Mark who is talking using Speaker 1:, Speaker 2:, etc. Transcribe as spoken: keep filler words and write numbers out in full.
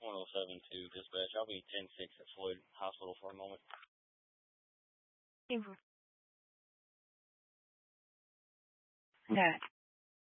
Speaker 1: one oh seven to dispatch. I'll be ten six at Floyd Hospital for a moment.
Speaker 2: That